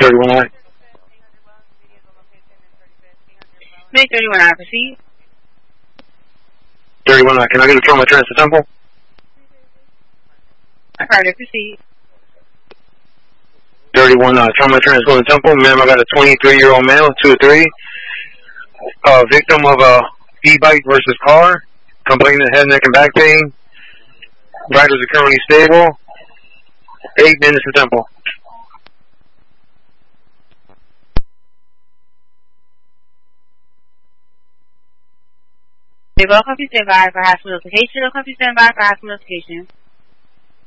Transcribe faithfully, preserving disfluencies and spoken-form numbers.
thirty-one I. May thirty-one I, proceed. thirty-one I, can I get a trauma transfer Temple? Affirmative, proceed. thirty-one I, trauma transfer going to Temple. Ma'am, I got a twenty-three-year-old male, two or three, uh, victim of a e-bike versus car, complaining of head, neck, and back pain. Riders are currently stable. Eight minutes to Temple. They will copy stand by for hospital notification. They'll copy stand by for hospital notification.